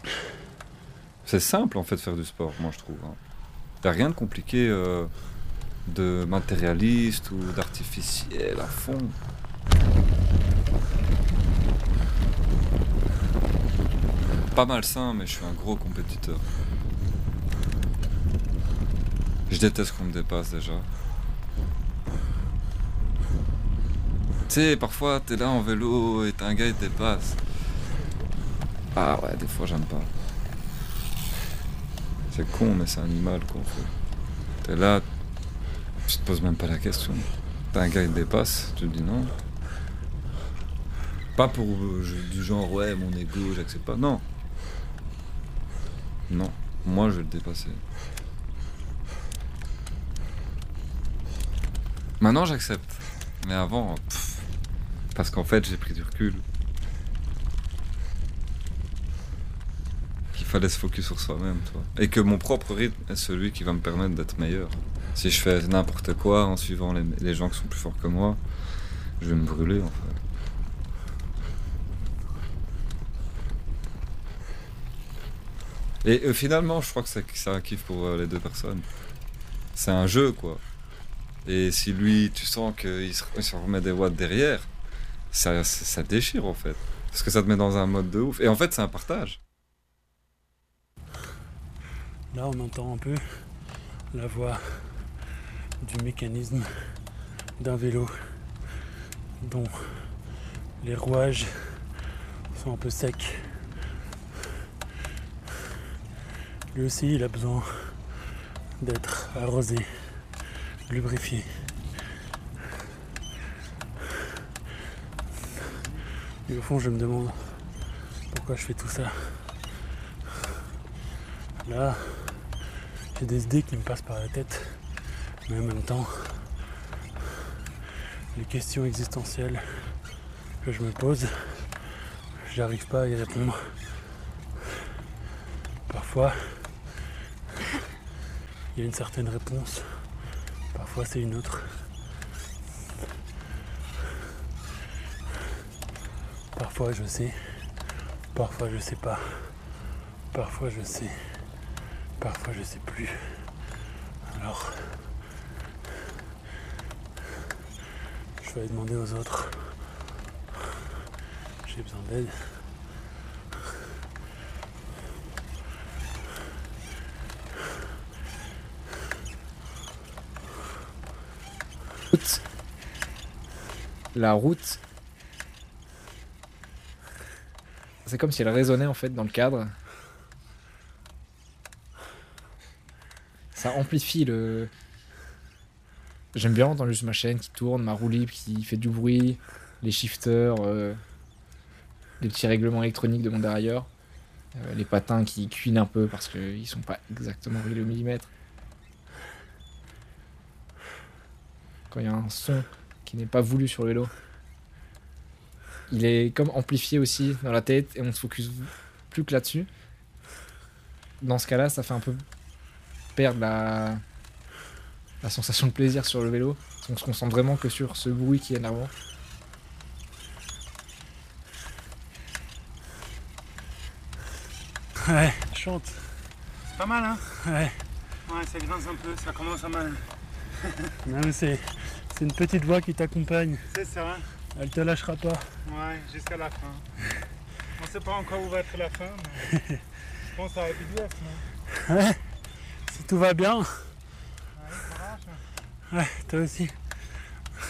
C'est simple en fait de faire du sport, moi je trouve. Hein. T'as rien de compliqué, de matérialiste ou d'artificiel à fond. Pas malsain, mais je suis un gros compétiteur. Je déteste qu'on me dépasse déjà. Tu sais, parfois t'es là en vélo et t'as un gars qui te dépasse. Ah ouais, des fois j'aime pas. C'est con, mais c'est animal quoi en fait. T'es là, tu te poses même pas la question. T'as un gars qui te dépasse, tu te dis non. Pas pour du genre ouais mon ego, j'accepte pas. Non. Non. Moi je vais le dépasser. Maintenant j'accepte. Mais avant, parce qu'en fait j'ai pris du recul. Qu'il fallait se focus sur soi-même, toi. Et que mon propre rythme est celui qui va me permettre d'être meilleur. Si je fais n'importe quoi en suivant les gens qui sont plus forts que moi, je vais me brûler en fait. Et finalement, je crois que c'est un kiff pour les deux personnes. C'est un jeu, quoi. Et si lui, tu sens qu'il se remet des watts derrière, ça déchire, en fait. Parce que ça te met dans un mode de ouf. Et en fait, c'est un partage. Là, on entend un peu la voix du mécanisme d'un vélo dont les rouages sont un peu secs. Lui aussi, il a besoin d'être arrosé, lubrifié. Et au fond, je me demande pourquoi je fais tout ça. Là, j'ai des idées qui me passent par la tête, mais en même temps, les questions existentielles que je me pose, j'arrive pas à y répondre. Parfois, il y a une certaine réponse, parfois c'est une autre. Parfois je sais, parfois je sais pas, parfois je sais, parfois je sais plus. Alors, je vais aller demander aux autres. J'ai besoin d'aide. La route, c'est comme si elle résonnait en fait dans le cadre. Ça amplifie le. J'aime bien entendre juste ma chaîne qui tourne, ma roue libre qui fait du bruit, les shifters, les petits règlements électroniques de mon dérailleur, les patins qui cuinent un peu parce qu'ils sont pas exactement réglés au millimètre. Quand il y a un son qui n'est pas voulu sur le vélo, il est comme amplifié aussi dans la tête et on se focus plus que là-dessus. Dans ce cas-là, ça fait un peu perdre la sensation de plaisir sur le vélo. On se concentre vraiment que sur ce bruit qui est énervant. Ouais, chante. C'est pas mal, hein? Ouais. Ouais, ça grince un peu, ça commence à mal. Non mais c'est une petite voix qui t'accompagne. C'est ça, hein? Elle te lâchera pas. Ouais, jusqu'à la fin. On sait pas encore où va être la fin, mais je pense que ça va être bien, sinon. Ouais. Si tout va bien. Ouais, ça marche. Ouais, toi aussi.